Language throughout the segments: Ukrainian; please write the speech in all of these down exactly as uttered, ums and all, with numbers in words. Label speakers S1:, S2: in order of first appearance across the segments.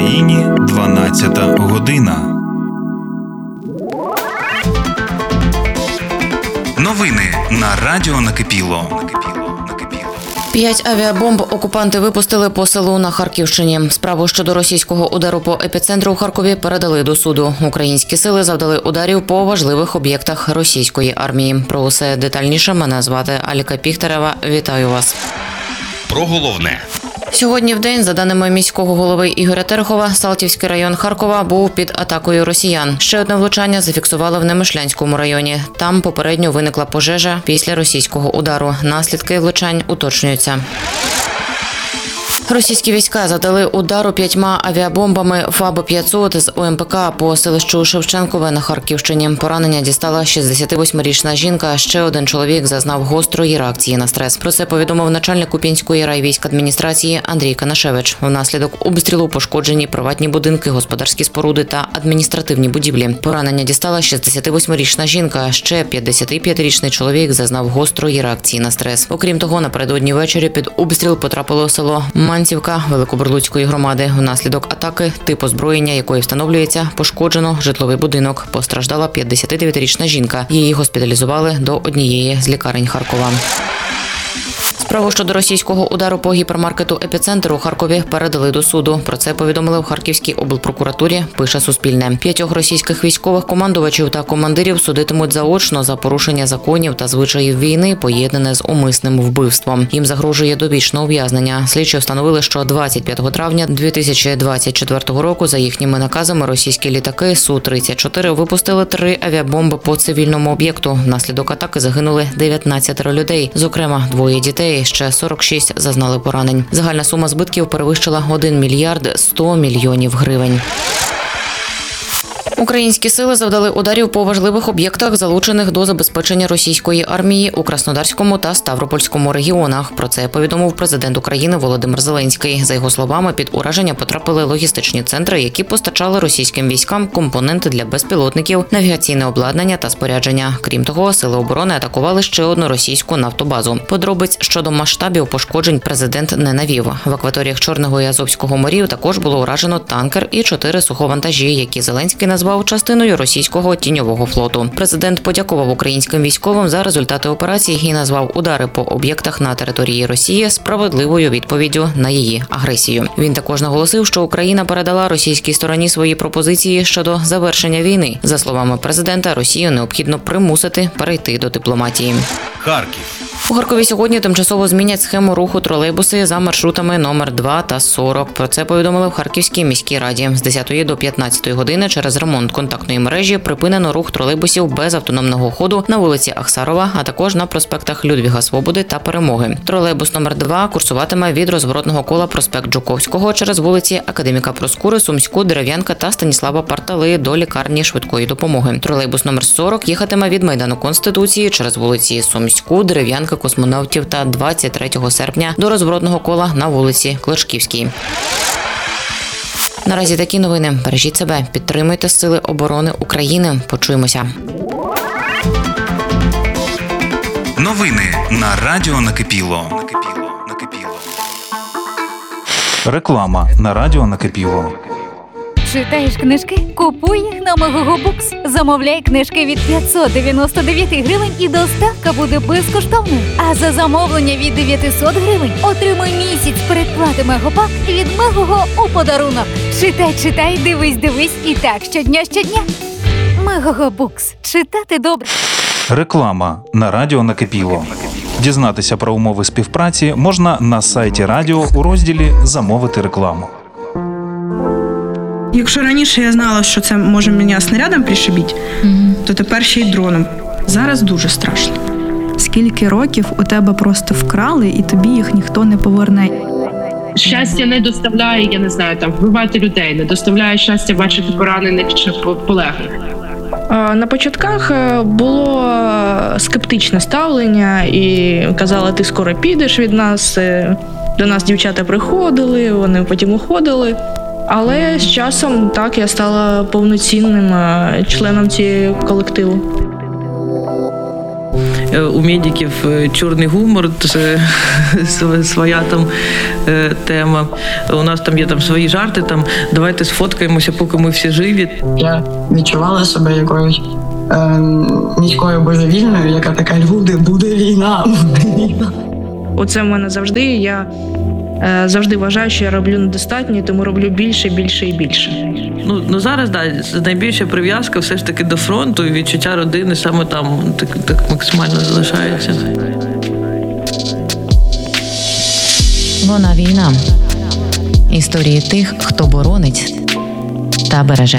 S1: Україні дванадцята година. Новини на Радіо Накипіло.
S2: П'ять авіабомб окупанти випустили по селу на Харківщині. Справу щодо російського удару по епіцентру у Харкові передали до суду. Українські сили завдали ударів по важливих об'єктах російської армії. Про усе детальніше мене звати Аліка Піхтерева. Вітаю вас.
S3: Про головне.
S2: Сьогодні в день, за даними міського голови Ігоря Терехова, Салтівський район Харкова був під атакою росіян. Ще одне влучання зафіксували в Немишлянському районі. Там попередньо виникла пожежа після російського удару. Наслідки влучань уточнюються. Російські війська завдали удару п'ятьма авіабомбами ФАБ п'ятсот з ОМПК по селищу Шевченкове на Харківщині. Поранення дістала шістдесятивосьмирічна жінка. Ще один чоловік зазнав гострої реакції на стрес. Про це повідомив начальник Куп'янської райвійськадміністрації Андрій Канашевич. Внаслідок обстрілу пошкоджені приватні будинки, господарські споруди та адміністративні будівлі. Поранення дістала шістдесятивосьмирічна жінка. Ще п'ятдесятип'ятирічний чоловік зазнав гострої реакції на стрес. Окрім того, напередодні ввечері під обстріл потрапило село Манцівка Великобурлуцької громади. Внаслідок атаки, тип озброєння якої встановлюється, пошкоджено житловий будинок. Постраждала п'ятдесятидев'ятирічна жінка. Її госпіталізували до однієї з лікарень Харкова. Справу щодо російського удару по гіпермаркету «Епіцентр» у Харкові передали до суду. Про це повідомили в Харківській облпрокуратурі, пише Суспільне. П'ятьох російських військових командувачів та командирів судитимуть заочно за порушення законів та звичаїв війни, поєднане з умисним вбивством. Їм загрожує довічне ув'язнення. Слідчі встановили, що двадцять п'ятого травня дві тисячі двадцять четвертого року за їхніми наказами російські літаки Су тридцять чотири випустили три авіабомби по цивільному об'єкту. Внаслідок атаки загинули дев'ятнадцять людей, зокрема двоє дітей. Ще сорок шість зазнали поранень. Загальна сума збитків перевищила один мільярд сто мільйонів гривень. Українські сили завдали ударів по важливих об'єктах, залучених до забезпечення російської армії у Краснодарському та Ставропольському регіонах. Про це повідомив президент України Володимир Зеленський. За його словами, під ураження потрапили логістичні центри, які постачали російським військам компоненти для безпілотників, навігаційне обладнання та спорядження. Крім того, сили оборони атакували ще одну російську нафтобазу. Подробиць щодо масштабів пошкоджень президент не навів. В акваторіях Чорного і Азовського морів також було уражено танкер і чотири суховантажі, які Зеленський назвав частиною російського тіньового флоту. Президент подякував українським військовим за результати операції і назвав удари по об'єктах на території Росії справедливою відповіддю на її агресію. Він також наголосив, що Україна передала російській стороні свої пропозиції щодо завершення війни. За словами президента, Росію необхідно примусити перейти до дипломатії.
S3: Харків.
S2: У Харкові сьогодні тимчасово змінять схему руху тролейбуси за маршрутами номер два та сорок. Про це повідомили в Харківській міській раді. З десятої до п'ятнадцятої години через ремонт контактної мережі припинено рух тролейбусів без автономного ходу на вулиці Ахсарова, а також на проспектах Людвіга Свободи та Перемоги. Тролейбус номер два курсуватиме від розворотного кола проспект Жуковського через вулиці Академіка Проскури, Сумську, Дерев'янка та Станіслава Партали до лікарні швидкої допомоги. Тролейбус номер сорок їхатиме від Майдану Конституції через вулиці Сумську, Дерев'янка, Космонавтів та двадцять третього серпня до розворотного кола на вулиці Клишківській. Наразі такі новини. Бережіть себе, підтримуйте Сили оборони України. Почуємося.
S1: Новини на Радіо Накипіло. Реклама на Радіо Накипіло.
S4: Читаєш книжки? Купуй їх на Мегогобукс. Замовляй книжки від п'ятсот дев'яносто дев'ять гривень і доставка буде безкоштовною. А за замовлення від дев'ятсот гривень отримуй місяць передплати Мегопак від Мегого у подарунок. Читай, читай, дивись, дивись і так щодня, щодня. Мегогобукс. Читати добре.
S1: Реклама на Радіо Накипіло. Дізнатися про умови співпраці можна на сайті радіо у розділі «Замовити рекламу».
S5: Якщо раніше я знала, що це може мене снарядом пришибити, mm-hmm. то тепер ще й дроном. Зараз дуже страшно.
S6: Скільки років у тебе просто вкрали, і тобі їх ніхто не поверне?
S7: Щастя не доставляє, я не знаю, там вбивати людей, не доставляє щастя бачити поранених чи полеглих.
S8: На початках було скептичне ставлення і казали, ти скоро підеш від нас. До нас дівчата приходили, вони потім уходили. Але з часом так я стала повноцінним членом цього колективу.
S9: у медиків чорний гумор, це своя там тема. У нас там є там свої жарти, там давайте сфоткаємося, поки ми всі живі.
S10: Я відчувала себе якоюсь е, міською божевільною, яка така: люди, буде війна, буде війна.
S8: Оце в мене завжди. Я е, завжди вважаю, що я роблю недостатньо, тому роблю більше, більше і більше.
S9: Ну, ну зараз, да, найбільша прив'язка все ж таки до фронту, і відчуття родини саме там так, так максимально залишається.
S2: Вона війна. Історії тих, хто боронить та береже.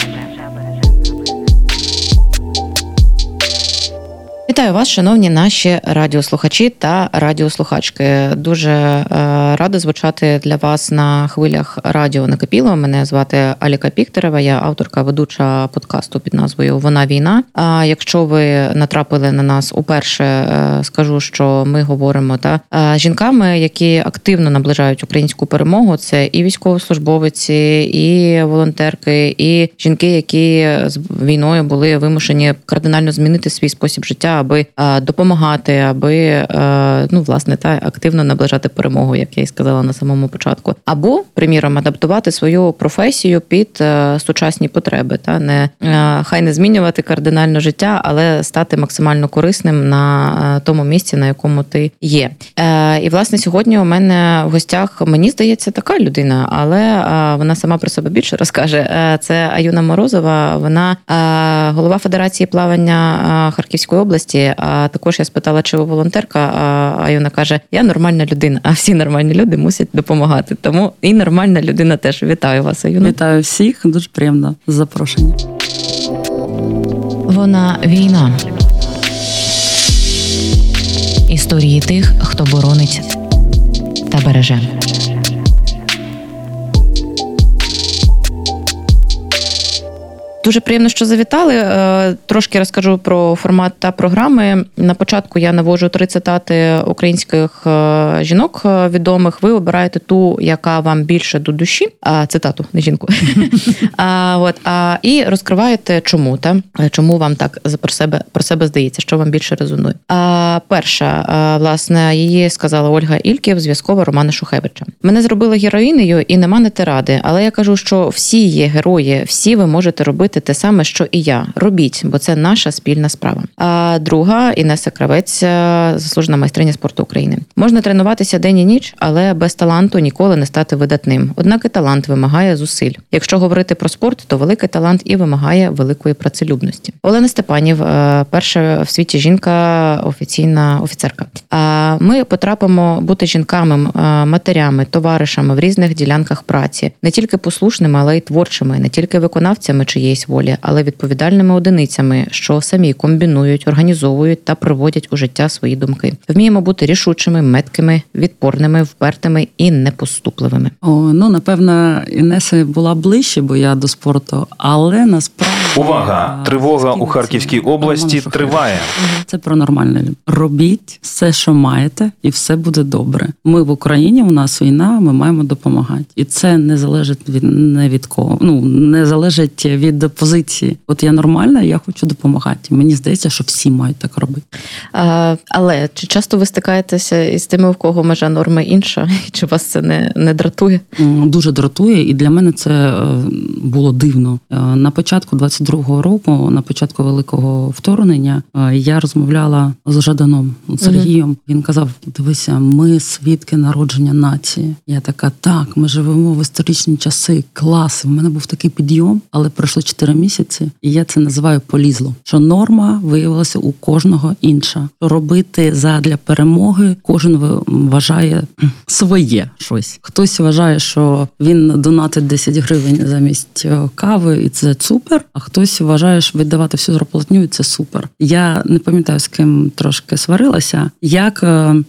S2: Вітаю вас, шановні наші радіослухачі та радіослухачки. Дуже е, рада звучати для вас на хвилях радіо «Накипіло». Мене звати Аліка Піктерева, я авторка, ведуча подкасту під назвою «Вона війна». А якщо ви натрапили на нас уперше, е, скажу, що ми говоримо та е, жінками, які активно наближають українську перемогу. Це і військовослужбовиці, і волонтерки, і жінки, які з війною були вимушені кардинально змінити свій спосіб життя, аби а, допомагати, аби а, ну власне та активно наближати перемогу, як я і сказала на самому початку, або, приміром, адаптувати свою професію під а, сучасні потреби, та не а, хай не змінювати кардинально життя, але стати максимально корисним на а, тому місці, на якому ти є. А, і власне сьогодні у мене в гостях, мені здається, така людина, але а, вона сама про себе більше розкаже. А, це Аюна Морозова, вона а, голова Федерації плавання а, Харківської області. А також я спитала, чи ви волонтерка, а Аюна каже: я нормальна людина, а всі нормальні люди мусять допомагати. Тому і нормальна людина теж. Вітаю вас, Аюна.
S11: Вітаю всіх, дуже приємно з запрошення.
S2: Вона війна. Історії тих, хто боронить та береже. Дуже приємно, що завітали. Трошки розкажу про формат та програми. На початку я наводжу три цитати українських жінок відомих. Ви обираєте ту, яка вам більше до душі. Цитату, не жінку. А, от, а, і розкриваєте, чому, та? Чому вам так про себе, про себе здається, що вам більше резонує. А, перша, а, власне, її сказала Ольга Ільків, зв'язкова Романа Шухевича. Мене зробили героїнею і нема не те ради, але я кажу, що всі є герої, всі ви можете робити те саме, що і я. Робіть, бо це наша спільна справа. А друга, Інеса Кравець, заслужена майстриня спорту України. Можна тренуватися день і ніч, але без таланту ніколи не стати видатним. Однак і талант вимагає зусиль. Якщо говорити про спорт, то великий талант і вимагає великої працелюбності. Олена Степанів, перша в світі жінка, офіційна офіцерка. А ми потрапимо бути жінками, матерями, товаришами в різних ділянках праці. Не тільки послушними, але й творчими, не тільки виконавцями чиєїсь волі, але відповідальними одиницями, що самі комбінують, організовують та приводять у життя свої думки. Вміємо бути рішучими, меткими, відпорними, впертими і непоступливими.
S11: О, ну, напевно, Інеса була ближче, бо я до спорту, але насправді...
S1: Увага! Тривога у Харківській області триває.
S11: Це про нормальне. Робіть все, що маєте, і все буде добре. Ми в Україні, у нас війна, ми маємо допомагати. І це не залежить від, не від кого. Ну, не залежить від позиції. От я нормальна, я хочу допомагати. Мені здається, що всі мають так робити.
S2: А, але чи часто ви стикаєтеся із тими, в кого межа норми інша? Чи вас це не, не дратує?
S11: Дуже дратує, і для мене це було дивно. На початку двадцять другого року, на початку великого вторгнення, я розмовляла з Жаданом Сергієм. Він казав: дивися, ми свідки народження нації. Я така: так, ми живемо в історичні часи, клас. У мене був такий підйом, але пройшло чотири місяці, і я це називаю полізло. Що норма виявилася у кожного інша. Що робити задля перемоги, кожен вважає своє щось. Хтось вважає, що він донатить десять гривень замість кави, і це супер, а хтось вважає, що віддавати всю зарплатню, і це супер. Я не пам'ятаю, з ким трошки сварилася, як,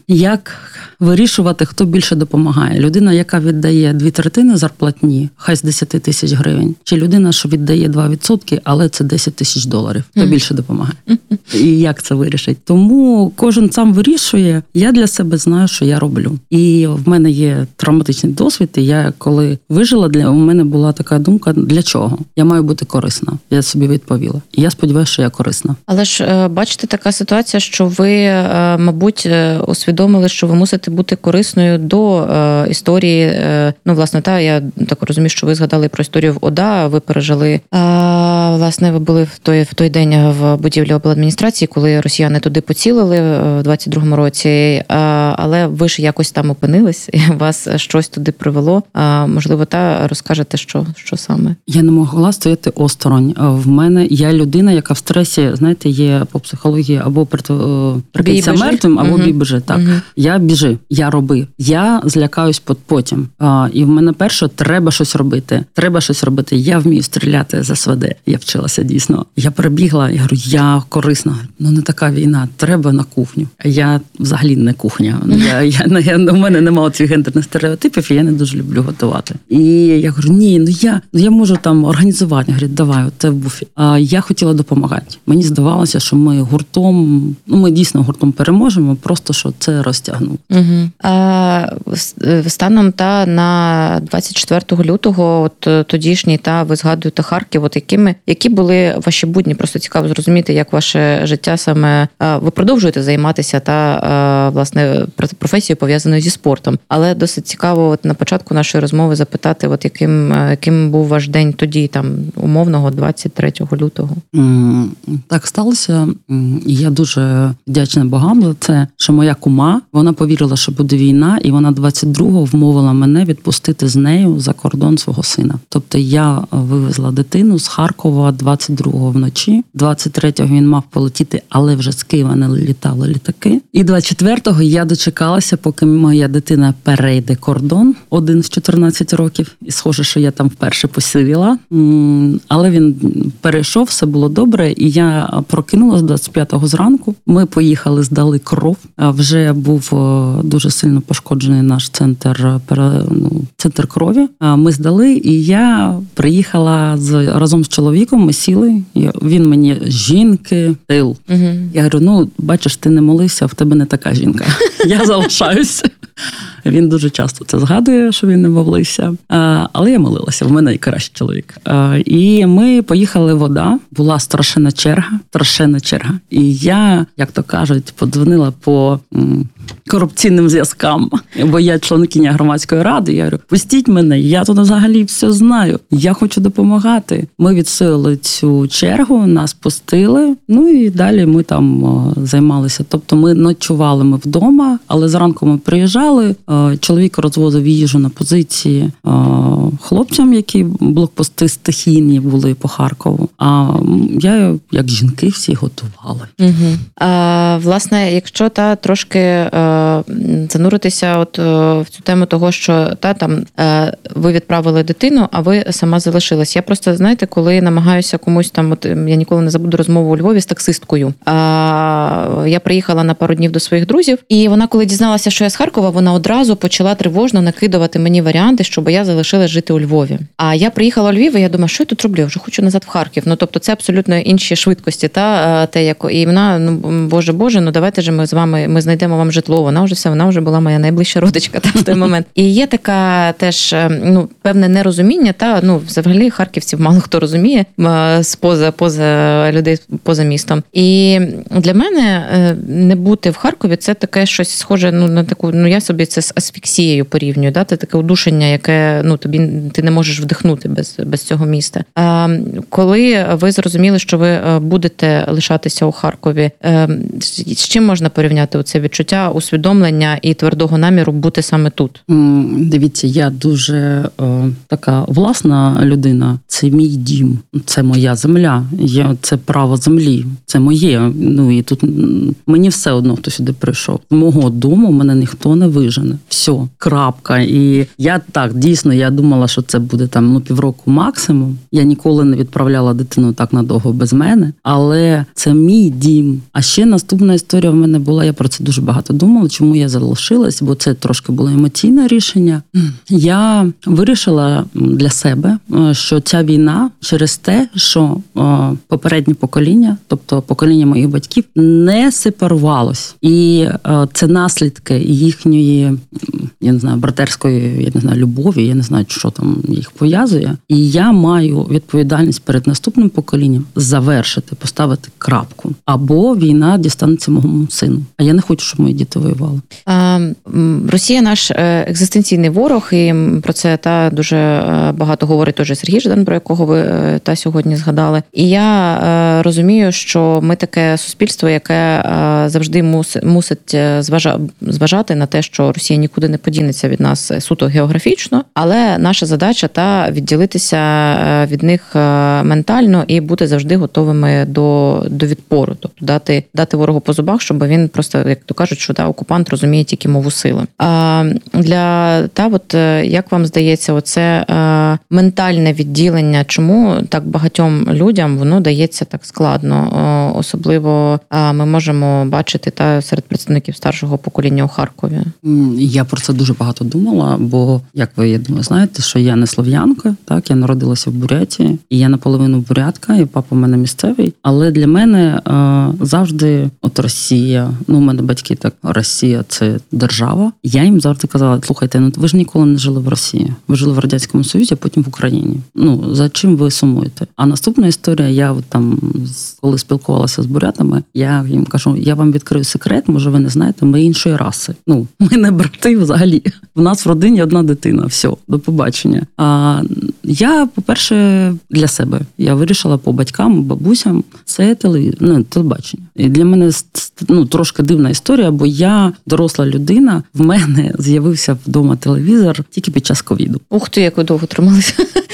S11: як вирішувати, хто більше допомагає. Людина, яка віддає дві третини зарплатні, хай з десять тисяч гривень, чи людина, що віддає два відсотки, але це десять тисяч доларів. Хто більше допомагає? І як це вирішить? Тому кожен сам вирішує. Я для себе знаю, що я роблю. І в мене є травматичний досвід, і я коли вижила, для у мене була така думка, для чого? Я маю бути корисна. Я собі відповіла. І я сподіваюся, що я корисна.
S2: Але ж бачите, така ситуація, що ви, мабуть, усвідомили, що ви мусите бути корисною до історії. Ну, власне, та я так розумію, що ви згадали про історію в ОДА, ви пережили. А, власне, ви були в той в той день в будівлі обладміністрації, коли росіяни туди поцілили в двадцять другому році. А, але ви ж якось там опинились, і вас щось туди привело. А, можливо, та розкажете, що, що саме?
S11: Я не могла стояти осторонь. В мене я людина, яка в стресі, знаєте, є по психології або прикинься мертвим, або
S2: угу.
S11: бій біжи. Так. Угу. Я біжи, я роби. Я злякаюсь потім. А, і в мене перше, треба щось робити. Треба щось робити. Я вмію стріляти з ес ве де. Я вчилася дійсно. Я перебігла, я говорю, я корисна. Ну не така війна, треба на кухню. Я взагалі не кухня. Я, я, я, у мене немає цих гендерних стереотипів, і я не дуже люблю готувати. І я говорю, ні, ну я, ну я можу там організувати. Я говорю, давай, от це в буфі. А я хотіла допомагати. Мені здавалося, що ми гуртом, ну ми дійсно гуртом переможемо, просто що це розтягнуло.
S2: Угу. А, станом та на двадцять четвертого лютого, от тодішній, та ви згадуєте Харків, от якими, які були ваші будні? Просто цікаво зрозуміти, як ваше життя саме, ви продовжуєте займатися та, власне, професією пов'язаною зі спортом. Але досить цікаво от на початку нашої розмови запитати, от яким, яким був ваш день тоді, там, умовного двадцять третього лютого?
S11: Так сталося. І я дуже вдячна Богам за це, що моя кума, вона повірила, що буде війна, і вона двадцять другого вмовила мене відпустити з нею за кордон свого сина. Тобто я вивезла дитину з Харкова двадцять другого вночі, двадцять третього він мав полетіти, але вже з Києва не літали літаки. І двадцять четвертого я дочекалася, поки моя дитина перейде кордон, один з чотирнадцяти років. І схоже, що я там вперше посивіла. Але він перейшов, все було добре, і я прокинулась двадцять п'ятого зранку. Ми поїхали, здали кров. Вже був дуже сильно пошкоджений наш центр, ну, центр крові. Ми здали, і я приїхала з, разом з чоловіком, ми сіли. Він мені, жінки, тил. Угу. Я говорю, ну, бачиш, ти не молився, в тебе не така жінка. Я залишаюся. Він дуже часто це згадує, що він не молився. Але я молилася, в мене найкращий чоловік. І ми поїхали в ОДА, була страшенна черга, страшенна черга. І я, як то кажуть, подзвонила по корупційним зв'язкам, бо я членкиня громадської ради. Я говорю, пустіть мене, я тут взагалі все знаю, я хочу допомагати. Ми відсилили цю чергу, нас пустили, ну і далі ми там займалися. Тобто ми ночували ми вдома, але зранку ми приїжджали, чоловік розвозив їжу на позиції хлопцям, які блокпости стихійні були по Харкову. А я, як жінки, всі готували.
S2: Угу. А, власне, якщо та трошки е, зануритися от е, в цю тему того, що та там е, ви відправили дитину, а ви сама залишилась. Я просто, знаєте, коли намагаюся комусь там, от я ніколи не забуду розмову у Львові з таксисткою. А, я приїхала на пару днів до своїх друзів, і вона, коли дізналася, що я з Харкова, вона одразу почала тривожно накидувати мені варіанти, щоб я залишилась жити у Львові. А я приїхала у Львів, і я думаю, що я тут роблю? Я вже хочу назад в Харків. Ну, тобто це абсолютно інші швидкості, та те, як і вона, ну, боже, боже, ну давайте же ми з вами, ми знайдемо вам житло. Вона вже все, вона вже була моя найближча родичка та, в той момент. І є така теж, ну, певне нерозуміння, та, ну, взагалі харківців мало хто розуміє, поза, поза людей, поза містом. І для мене не бути в Харкові, це таке щось схоже, ну, на таку, ну, я собі це з асфіксією порівнюю, да, це таке удушення, яке, ну, тобі, ти не можеш вдихнути без, без цього міста. А, коли ви зрозуміли, що ви будете лишатися у Харкові, з чим можна порівняти це відчуття, усвідомлення і твердого наміру бути саме тут?
S11: Дивіться, я дуже о, така власна людина. Це мій дім, це моя земля, я, це право землі, це моє. Ну і тут мені все одно, хто сюди прийшов. З мого дому мене ніхто не вижене. Все, крапка. І я так, дійсно, я думала, що це буде там, ну, півроку максимум. Я ніколи не відправляла дитину так надовго без мене, але це мій дім. А ще наступна історія в мене була, я про це дуже багато подумала, чому я залишилась, бо це трошки було емоційне рішення. Я вирішила для себе, що ця війна через те, що попереднє покоління, тобто покоління моїх батьків, не сепарувалось. І це наслідки їхньої, я не знаю, братерської, я не знаю, любові, я не знаю, що там їх пов'язує. І я маю відповідальність перед наступним поколінням завершити, поставити крапку. Або війна дістанеться моєму сину. А я не хочу, щоб мої діти воювали.
S2: А, Росія наш екзистенційний ворог, і про це та дуже багато говорить теж Сергій Ждан, про якого ви та сьогодні згадали. І я розумію, що ми таке суспільство, яке завжди мусить зважати на те, що Росія нікуди не подінеться від нас суто географічно, але наша задача та відділитися від них ментально і бути завжди готовими до, до відпору, тобто дати, дати ворогу по зубах, щоб він просто, як то кажуть, що та, окупант розуміє тільки мову сили. А для та, от як вам здається, оце а, ментальне відділення, чому так багатьом людям воно дається так складно? О, особливо а, ми можемо бачити та серед представників старшого покоління у Харкові.
S11: Я про це дуже багато думала, бо, як ви, я думаю, знаєте, що я не слов'янка, так, я народилася в Бурятії, і я наполовину бурятка, і папа у мене місцевий, але для мене а, завжди от Росія, ну, у мене батьки так, Росія – це держава. Я їм завжди казала, слухайте, ну ви ж ніколи не жили в Росії. Ви жили в Радянському Союзі, а потім в Україні. Ну, за чим ви сумуєте? А наступна історія, я от там, коли спілкувалася з бурятами, я їм кажу, я вам відкрию секрет, може ви не знаєте, ми іншої раси. Ну, ми не брати взагалі. В нас в родині одна дитина, все, до побачення. А я, по-перше, для себе. Я вирішила по батькам, бабусям, це телевізор, ну, телебачення. І для мене, ну, трошки дивна історія, бо я доросла людина, в мене з'явився вдома телевізор тільки під час ковіду.
S2: Ух ти, як ви довго трималися.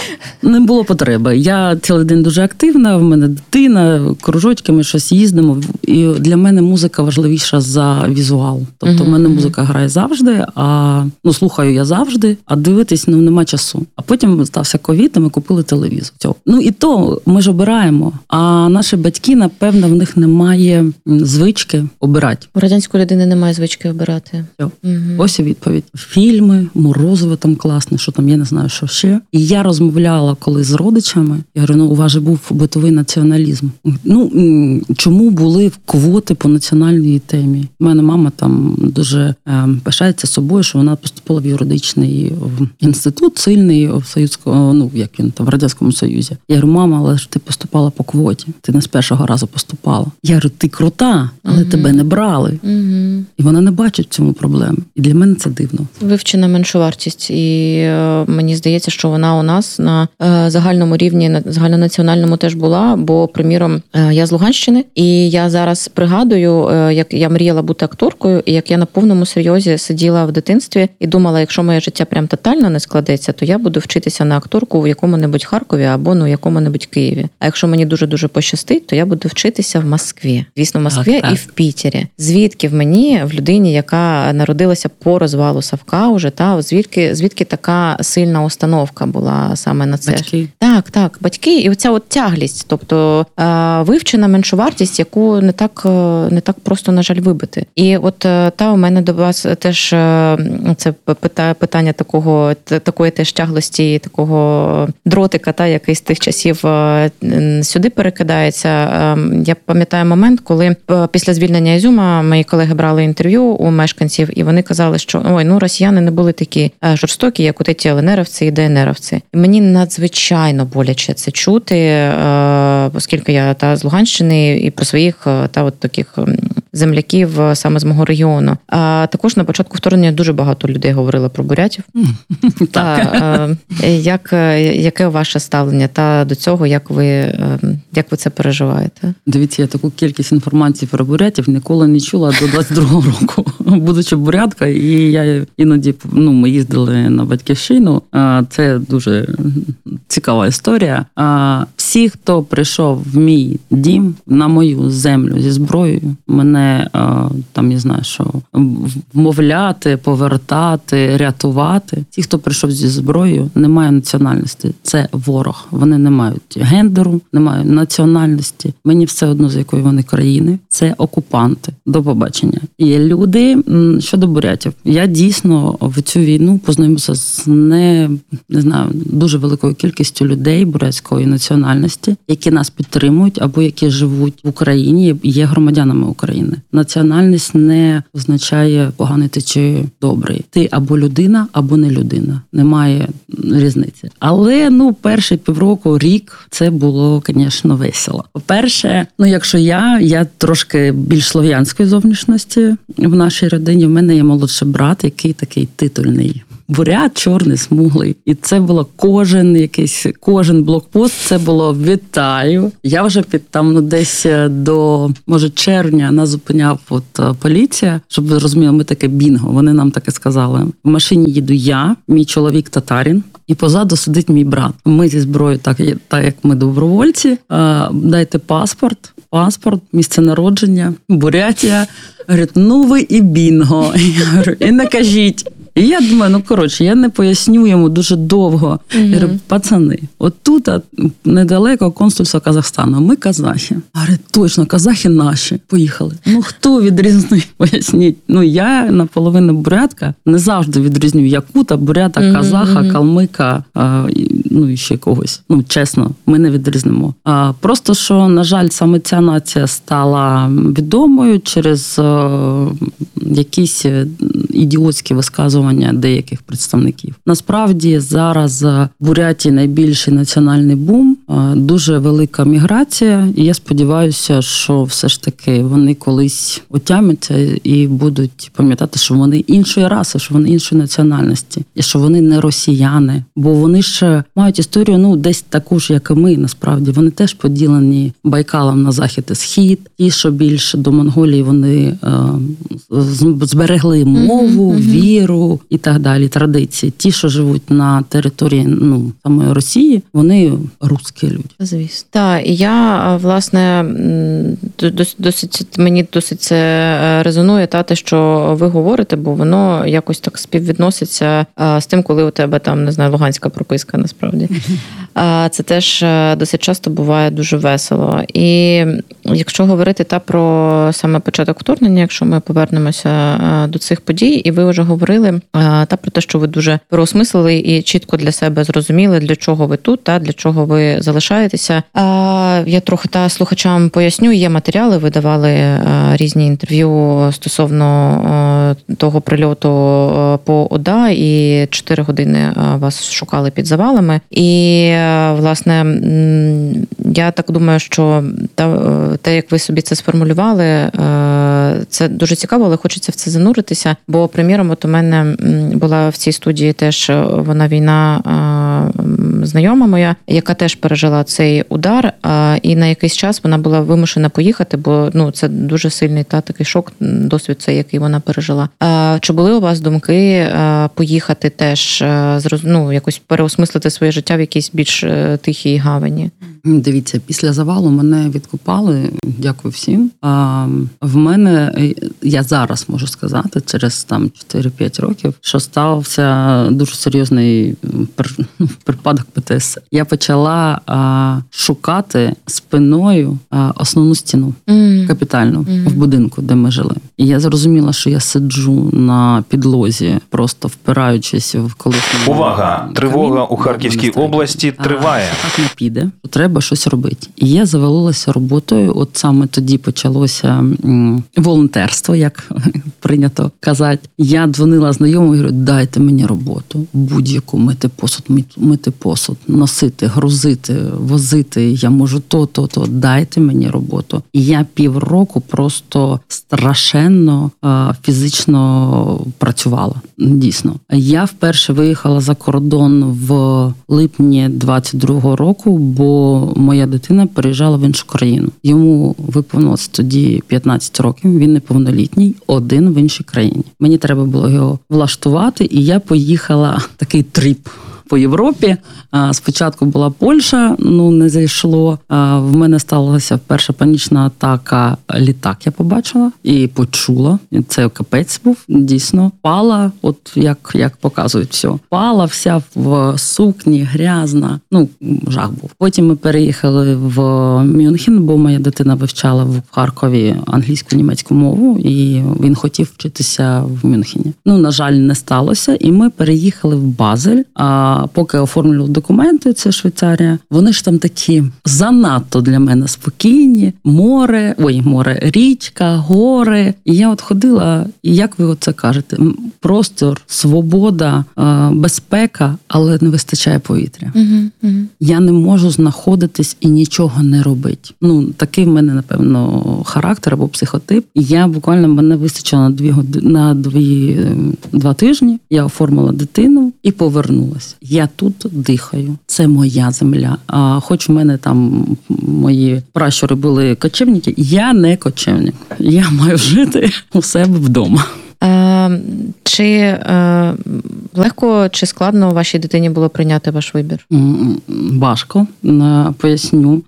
S11: Не було потреби. Я цілий день дуже активна, в мене дитина, кружочками щось їздимо. І для мене музика важливіша за візуал. Тобто в мене музика грає завжди, а ну слухаю я завжди, а дивитись ну нема часу. А потім стався ковід, і ми купили телевізор. Все. Ну і то ми ж обираємо. А наші батьки, напевно, в них немає звички обирати.
S2: У радянської людини немає звички обирати.
S11: Угу. Ось і відповідь. Фільми, морозиво там класне, що там, я не знаю, що ще. І я розмовляла коли з родичами, я говорю, ну у вас же був битовий націоналізм. Ну, чому були квоти по національній темі? У мене мама там дуже е, пишається собою, що вона поступила в юридичний інститут, сильний в Союзському, ну, як він там, в Радянському Союзі. Я говорю, мама, але ж ти поступала по квоті, ти не з першого разу поступала. Я говорю, ти крута, але угу. тебе не брали. Угу. І вона не бачить в цьому проблеми. І для мене це дивно.
S2: Вивчена меншовартість. І е, мені здається, що вона у нас на е, загальному рівні, на загальнонаціональному теж була, бо, приміром, е, я з Луганщини, і я зараз пригадую, е, як я мріяла бути акторкою, і як я на повному серйозі сиділа в дитинстві і думала, якщо моє життя прям тотально не складеться, то я буду вчитися на акторку в якому-небудь Харкові або ну, в якому-небудь Києві. А якщо мені дуже-дуже пощастить, то я буду вчитися в Москві. Звісно, в Москві так, так. і в Пітері. Звідки в мені, в людині, яка народилася по розвалу Савка уже, та звідки, звідки така сильна установка була саме на це?
S11: Батьки.
S2: Так, так, батьки. І оця от тяглість, тобто вивчена меншовартість, яку не так, не так просто, на жаль, вибити. І от та у мене до вас теж це питання такого, такої теж тяглості, такого дротика, та, який з тих часів сюди перекидається. Я пам'ятаю момент, коли після звільнення Ізюма мої колеги брали інтерв'ю у мешканців, і вони казали, що ой, ну росіяни не були такі жорстокі, як от ті ЛНРівці і ДНРівці. І мені надзвичайно боляче це чути, оскільки я та з Луганщини і про своїх та от таких земляків саме з мого регіону. А також на початку вторгнення дуже багато людей говорили про бурятів. Так. Як, яке ваше ставлення та до цього, як ви, як ви це переживаєте?
S11: Дивіться, я таку кількість інформації про бурятів ніколи не чула до двадцять другого року. Будучи бурятка, і я іноді, ну, ми їздили на Батьківщину. Це дуже цікава історія. всі, хто прийшов в мій дім, на мою землю зі зброєю, мене там, я знаю, що вмовляти, повертати, рятувати. Ті, хто прийшов зі зброєю, не має національності. Це ворог. Вони не мають гендеру, не мають національності. Мені все одно, з якої вони країни. Це окупанти. До побачення. І люди, щодо бурятів, я дійсно в цю війну познайомився з не, не знаю, дуже великою кількістю людей бурятської національності, які нас підтримують або які живуть в Україні, є громадянами України. Національність не означає поганий ти чи добрий. Ти або людина, або не людина. Немає різниці. Але, ну, перший півроку, рік, це було, звісно, весело. По-перше, ну, якщо я, я трошки більш слов'янської зовнішності в нашій родині. В мене є молодший брат, який такий титульний. Бурят, чорний, смуглий. І це було кожен якийсь, кожен блокпост, це було вітаю. Я вже під там, ну, десь до, може, червня нас зупиняв от поліція, щоб ви розуміли, ми таке бінго, вони нам таке сказали. В машині їду я, мій чоловік татарин, і позаду сидить мій брат. Ми зі зброєю, так, так як ми добровольці, дайте паспорт, паспорт, місце народження, Бурятія. Говорять, ну ви і бінго. Я говорю, і не кажіть. І я думаю, ну, коротше, я не поясню йому дуже довго. Mm-hmm. Я говорю, пацани, от тут недалеко консульство Казахстану, ми казахи. Говорять, точно, казахи наші. Поїхали. Ну, хто відрізнив? Поясніть. Ну, я наполовину бурятка, не завжди відрізню якута, бурята, казаха, mm-hmm. калмика, а, ну, і ще когось. Ну, чесно, ми не відрізнимо. А, просто, що, на жаль, саме ця нація стала відомою через а, якісь ідіотські висказування деяких представників. Насправді зараз в Бурятії найбільший національний бум, дуже велика міграція, і я сподіваюся, що все ж таки вони колись отямляться і будуть пам'ятати, що вони іншої раси, що вони іншої національності, і що вони не росіяни, бо вони ж мають історію, ну, десь таку ж, як і ми, насправді. Вони теж поділені Байкалом на захід і схід. Ті, що більше до Монголії, вони е, зберегли мову, mm-hmm. віру і так далі, традиції. Ті, що живуть на території, ну, самої Росії, вони русські люди.
S2: Звісно. Так, і я, власне, досить, досить, мені досить це резонує, та, те, що ви говорите, бо воно якось так співвідноситься з тим, коли у тебе там, не знаю, луганська прописка, насправді. Це теж досить часто буває дуже весело. І якщо говорити та про саме початок вторгнення, якщо ми повернемося до цих подій, і ви вже говорили та про те, що ви дуже переосмислили і чітко для себе зрозуміли, для чого ви тут, та для чого ви залишаєтеся. Я трохи та слухачам поясню, є матеріали, ви давали різні інтерв'ю стосовно того прильоту по ОДА, і чотири години вас шукали під завалами. І, власне, я так думаю, що те, як ви собі це сформулювали, це дуже цікаво, але хочеться в це зануритися, бо, приміром, от у мене була в цій студії теж вона війна знайома моя, яка теж пережила цей удар, і на якийсь час вона була вимушена поїхати, бо, ну, це дуже сильний та такий шок, досвід цей, який вона пережила. Чи були у вас думки поїхати теж, ну, якось переосмислити своє життя в якійсь більш тихій гавані?
S11: Дивіться, після завалу мене відкупали, дякую всім. А в мене, я зараз можу сказати, через там чотири-п'ять років, що стався дуже серйозний припадок пе те ес. Я почала а, шукати спиною а, основну стіну, mm. капітальну, mm. в будинку, де ми жили. І я зрозуміла, що я сиджу на підлозі, просто впираючись в колишню...
S1: Увага! Тривога у Харківській області триває.
S11: А, так не піде. Треба щось робити. І я завалилася роботою. От саме тоді почалося м, волонтерство, як прийнято казати. Я дзвонила знайомому і говорю, дайте мені роботу. Будь-яку, мити посуд, мити посуд, носити, грузити, возити. Я можу то, то, то. Дайте мені роботу. І я півроку просто страшенно а, фізично працювала. Дійсно. Я вперше виїхала за кордон в липні двадцять другого року, бо моя дитина переїжджала в іншу країну. Йому виповнилось тоді п'ятнадцять років, він неповнолітній, один в іншій країні. Мені треба було його влаштувати, і я поїхала такий тріп по Європі. Спочатку була Польща, ну не зайшло. В мене сталася перша панічна атака. Літак я побачила і почула. Це капець був, дійсно. Пала, от як, як показують все. Пала вся в сукні, грязна. Ну, жах був. Потім ми переїхали в Мюнхен, бо моя дитина вивчала в Харкові англійську, німецьку мову, і він хотів вчитися в Мюнхені. Ну, на жаль, не сталося, і ми переїхали в Базель. А поки оформлювали документи, це Швейцарія, вони ж там такі занадто для мене спокійні. Море, ой, море, річка, гори. І я от ходила, і як ви оце кажете, простор, свобода, безпека, але не вистачає повітря. Угу, угу. Я не можу знаходитись і нічого не робити. Ну, такий в мене, напевно, характер або психотип. І я буквально, мене вистачило на дві години, на дві, два тижні. Я оформила дитину і повернулася. Я тут дихаю. Це моя земля. А хоч в мене там мої пращури були кочевники, я не кочевник. Я маю жити у себе вдома.
S2: Е, чи е, легко чи складно вашій дитині було прийняти ваш вибір?
S11: Важко, поясню.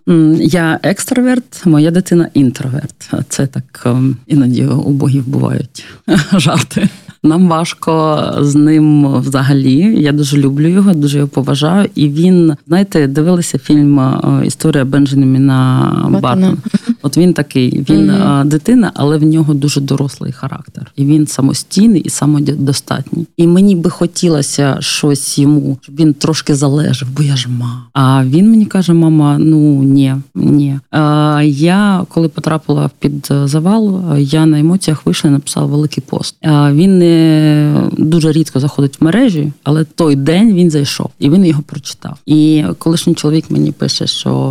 S11: Я екстраверт, моя дитина інтроверт. Це так іноді у богів бувають жарти. Нам важко з ним взагалі. Я дуже люблю його, дуже його поважаю. І він, знаєте, дивилися фільм «Історія Бенджаміна Баттона». От він такий, він mm-hmm. дитина, але в нього дуже дорослий характер. І він самостійний і самодостатній. І мені би хотілося щось йому, щоб він трошки залежав, бо я ж мама. А він мені каже: мама, ну ні, ні. А я, коли потрапила під завал, я на емоціях вийшла і написала великий пост. А він не дуже рідко заходить в мережі, але той день він зайшов, і він його прочитав. І колишній чоловік мені пише, що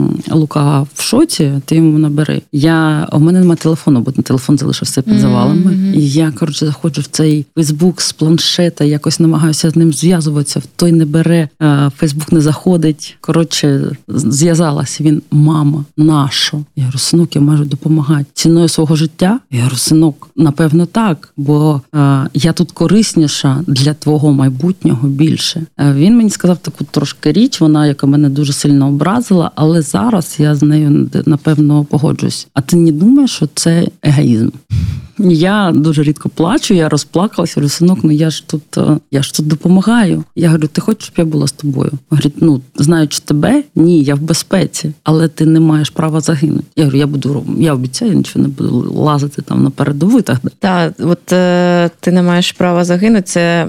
S11: Лука в шоці, ти йому набери. Я, у мене немає телефону, бо телефон залишився під завалами. Mm-hmm. І я, коротше, заходжу в цей Фейсбук з планшета, якось намагаюся з ним зв'язуватися, той не бере, Фейсбук не заходить. Коротше, зв'язалася. Він: мама, нащо? Я говорю: синок, я можу допомагати. Ціною свого життя? Я говорю: синок, напевно так, бо я тут корисніша для твого майбутнього більше. Він мені сказав таку трошки річ, вона, яка мене дуже сильно образила, але зараз я з нею, напевно, погоджусь. А ти не думаєш, що це егоїзм? Я дуже рідко плачу, я розплакалася, говорю: синок, ну я ж тут, я ж тут допомагаю. Я говорю: ти хочеш, щоб я була з тобою? Говорить: ну, знаючи тебе, ні, я в безпеці, але ти не маєш права загинути. Я говорю: я буду, я обіцяю, нічого не буду лазити там на передову і так далі.
S2: Так, от е, ти не маєш права загинути, це,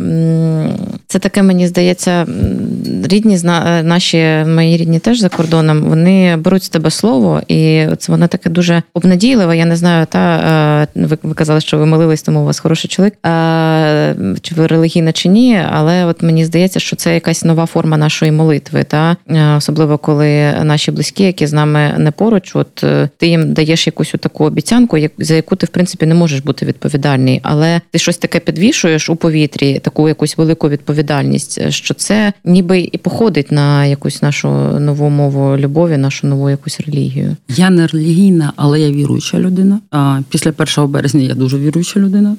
S2: це таке, мені здається, рідні, наші, мої рідні теж за кордоном, вони беруть з тебе слово, і це воно таке дуже обнадійливе, я не знаю, та, ви, ви казали, що ви молились, тому у вас хороший чоловік, а, чи ви релігійна, чи ні, але от мені здається, що це якась нова форма нашої молитви, та? Особливо, коли наші близькі, які з нами не поруч, от ти їм даєш якусь таку обіцянку, за яку ти, в принципі, не можеш бути відповідальний, але ти щось таке підвішуєш у повітрі, таку якусь велику відповідальність, що це ніби і походить на якусь нашу нову мову любові, нашу нову якусь релігію.
S11: Я не релігійна, але я віруюча людина. Після першого березня я дуже віруюча людина.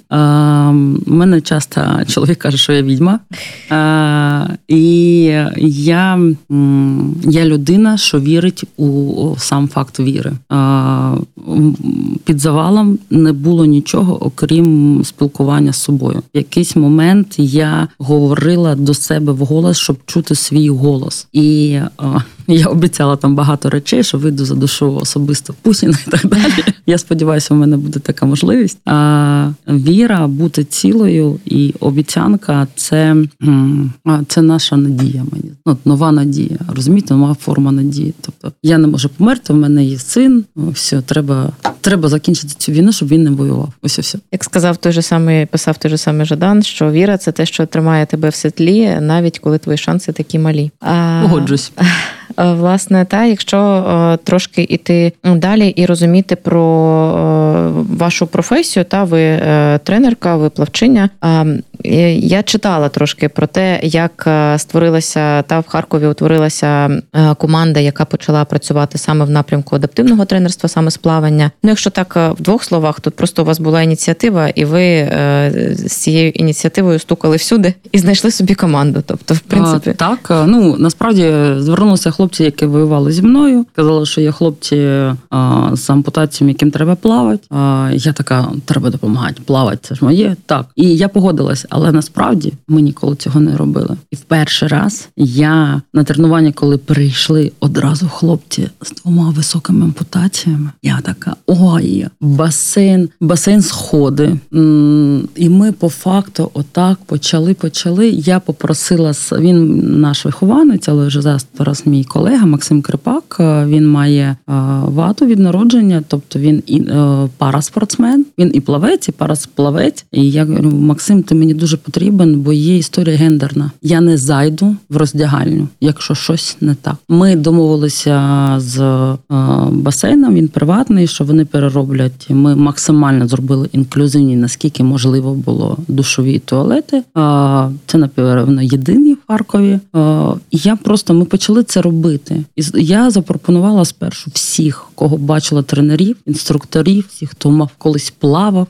S11: У мене часто чоловік каже, що я відьма. І я, я людина, що вірить у сам факт віри. Під завалом не було нічого, окрім спілкування з собою. В якийсь момент я говорила до себе вголос, щоб чути свій голос. І я обіцяла там багато речей, що вийду за душу особисто Путіна і так далі. Я сподіваюся, у мене буде така можливість. А віра, бути цілою і обіцянка – це, це наша надія. Мені. Ну, нова надія. Розумієте, нова форма надії. Тобто я не можу померти, в мене є син. Все, треба, треба закінчити цю війну, щоб він не воював. Ось і все.
S2: Як сказав той же самий, писав той же самий Жадан, що віра – це те, що тримає тебе в світлі, навіть коли твої шанси такі малі.
S11: Погоджусь.
S2: Власне, та, якщо о, трошки іти далі і розуміти про о, вашу професію, та ви е, тренерка, ви плавчиня, е, Я читала трошки про те, як створилася та в Харкові утворилася команда, яка почала працювати саме в напрямку адаптивного тренерства, саме з плавання. Ну, якщо так в двох словах, тут просто у вас була ініціатива, і ви з цією ініціативою стукали всюди і знайшли собі команду. Тобто, в принципі,
S11: а, так, ну насправді звернулися хлопці, які воювали зі мною, казали, що є хлопці а, з ампутаціями, яким треба плавати. А, я така, треба допомагати, плавати, це ж моє. Так. І я погодилась, але насправді ми ніколи цього не робили. І в перший раз я на тренування, коли прийшли одразу хлопці з двома високими ампутаціями, я така, ой, басейн, басейн сходи. І ми по факту отак почали, почали. Я попросила, він наш вихованець, але вже зараз мій колега Максим Крипак, він має ваду від народження, тобто він і параспортсмен, він і плавець, і парасплавець. І я говорю, Максим, ти мені дуже потрібен, бо є історія гендерна. Я не зайду в роздягальню, якщо щось не так. Ми домовилися з басейном, він приватний, що вони перероблять. Ми максимально зробили інклюзивні, наскільки можливо було, душові туалети. Це, напевно, єдині в Харкові. І я просто, ми почали це робити. І я запропонувала спершу всіх, кого бачила тренерів, інструкторів, всіх, хто мав колись плавав,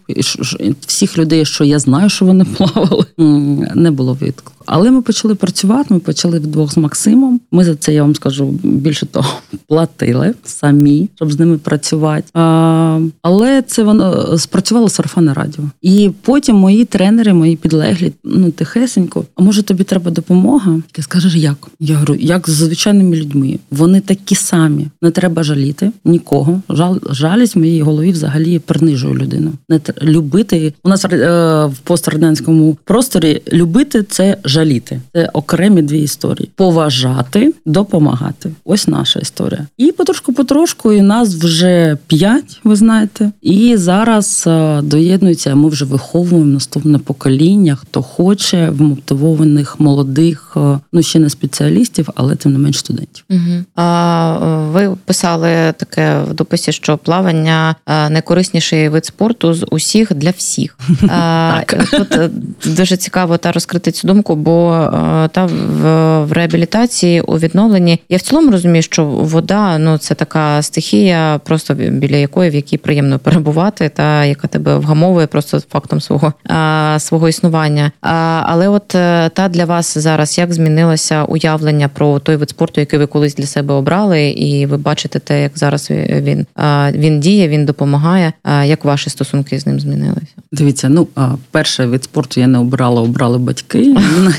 S11: всіх людей, що я знаю, що вони плавали, не було відклику. Але ми почали працювати, ми почали вдвох з Максимом. Ми за це, я вам скажу, більше того, платили самі, щоб з ними працювати. А, але це воно спрацювало сарафанне радіо. І потім мої тренери, мої підлеглі, ну, тихесенько, а може тобі треба допомога? Ти скажеш, як? Я говорю, як з звичайними людьми. Вони такі самі. Не треба жаліти нікого. Жал, жалість в моїй голові взагалі принижує людину. Не тр... Любити. У нас е, в пострадянському просторі любити – це жаліти. Це окремі дві історії. Поважати, допомагати. Ось наша історія. І потрошку-потрошку, і нас вже п'ять, ви знаєте. І зараз доєднуються, ми вже виховуємо наступне покоління, хто хоче, вмотивованих, молодих, ну ще не спеціалістів, але тим не менш студентів.
S2: Угу. А ви писали таке в дописі, що плавання найкорисніший вид спорту з усіх для всіх.
S11: Так.
S2: Тут дуже цікаво та розкрити цю думку, бо та в, в реабілітації, у відновленні, я в цілому розумію, що вода, ну, це така стихія, просто біля якої, в якій приємно перебувати, та яка тебе вгамовує просто фактом свого, а, свого існування. А, але от та для вас зараз, як змінилося уявлення про той вид спорту, який ви колись для себе обрали, і ви бачите те, як зараз він, а, він діє, він допомагає, а, як ваші стосунки з ним змінилися?
S11: Дивіться, ну, перший вид спорту я не обрала, обрали батьки.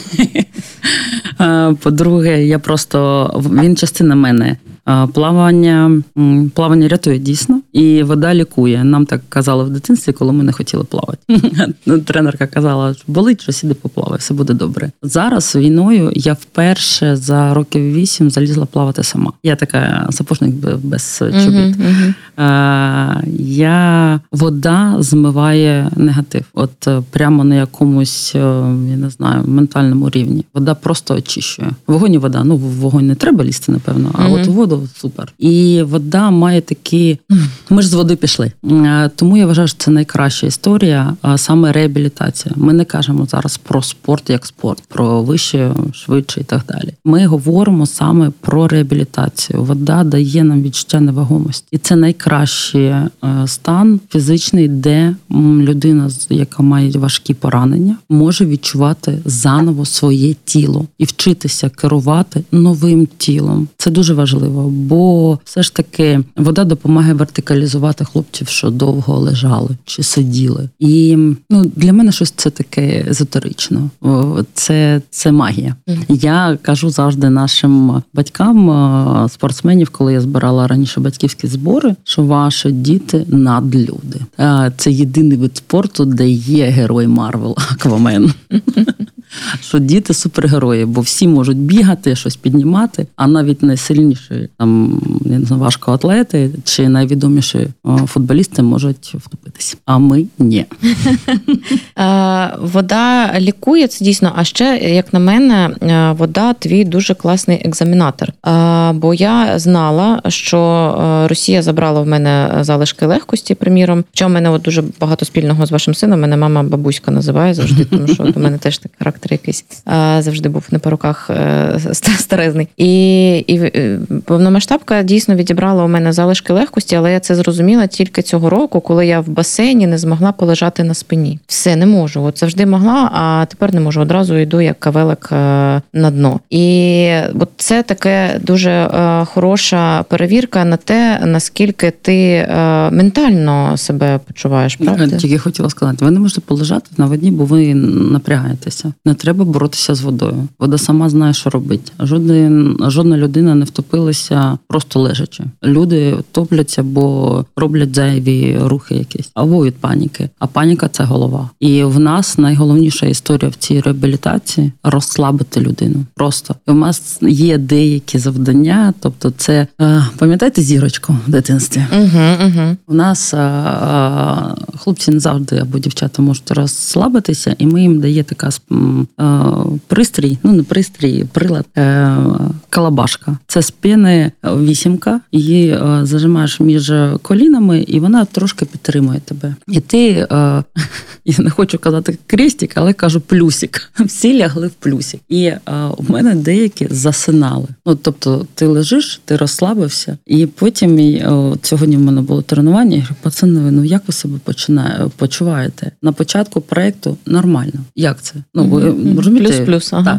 S11: По-друге, я просто, він частина мене. Плавання, плавання рятує дійсно, і вода лікує. Нам так казали в дитинстві, коли ми не хотіли плавати. Тренерка казала, що болить, щось іди поплавай, все буде добре. Зараз війною я вперше за років вісім залізла плавати сама. Я така сапожник без чобіт. Uh-huh, uh-huh. Я, вода змиває негатив. От прямо на якомусь, я не знаю, ментальному рівні. Вода просто очищує. Вогонь і вода, ну в вогонь не треба лізти, напевно, а uh-huh. от воду супер. І вода має такі... Ми ж з води пішли. Тому я вважаю, що це найкраща історія, саме реабілітація. Ми не кажемо зараз про спорт як спорт, про вище, швидше і так далі. Ми говоримо саме про реабілітацію. Вода дає нам відчуття невагомості. І це найкращий стан фізичний, де людина, яка має важкі поранення, може відчувати заново своє тіло і вчитися керувати новим тілом. Це дуже важливо, бо все ж таки вода допомагає вертикалізувати хлопців, що довго лежали чи сиділи. І ну, для мене щось це таке езотерично. Це, це магія. Mm-hmm. Я кажу завжди нашим батькам, спортсменів, коли я збирала раніше батьківські збори, що ваші діти надлюди. Це єдиний вид спорту, де є герой Марвел, Аквамен. що діти супергерої, бо всі можуть бігати, щось піднімати, а навіть найсильніші там, я не знаю, важкоатлети чи найвідоміші футболісти можуть втопитися. А ми ні.
S2: Вода лікує, це дійсно. А ще, як на мене, вода твій дуже класний екзаменатор. Бо я знала, що Росія забрала в мене залишки легкості, приміром. Що в мене от дуже багато спільного з вашим сином. Мене мама бабуська називає завжди, тому що до мене теж такий характер якийсь завжди був не по руках старезний. І, і повномасштабка дійсно відібрала у мене залишки легкості, але я це зрозуміла тільки цього року, коли я в басейні не змогла полежати на спині. Все, не можу. От завжди могла, а тепер не можу. Одразу йду як кавелик на дно. І от це таке дуже хороша перевірка на те, наскільки ти ментально себе почуваєш, правда?
S11: Я тільки хотіла сказати, ви не можете полежати на воді, бо ви напрягаєтеся. Не треба боротися з водою. Вода сама знає, що робить. Жодна, жодна людина не втопилася просто лежачи. Люди топляться, бо роблять зайві рухи якісь. Або від паніки. А паніка – це голова. І в нас найголовніша історія в цій реабілітації – розслабити людину. Просто. І в нас є деякі завдання, тобто це, пам'ятаєте зірочку в дитинстві?
S2: Угу, угу.
S11: У нас а, хлопці не завжди або дівчата можуть розслабитися, і ми їм дає така а, пристрій, ну не пристрій, прилад, а, калабашка. Це з піни вісімка, її а, зажимаєш між колінами, і вона трошки підтримує тебе. І ти, а, я не хочу казати крестик, але кажу плюсик. Всі лягли в плюсик. І а, у мене деякі засинали. Ну, тобто ти лежиш, ти розслабився, і потім і, о, сьогодні в мене було тренування, я говорю, пацани, ну як ви себе починає, почуваєте? На початку проєкту нормально. Як це? Ну, ви розумієте?
S2: Плюс-плюс, ага.
S11: Так.